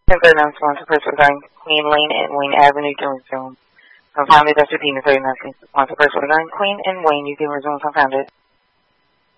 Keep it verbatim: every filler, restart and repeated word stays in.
ten thirty-nine sponsor person regarding Queen Lane and Wayne Avenue, you can resume. Confounded, that's your penis thirty-nine sponsor person regarding Queen and Wayne, you can resume confounded.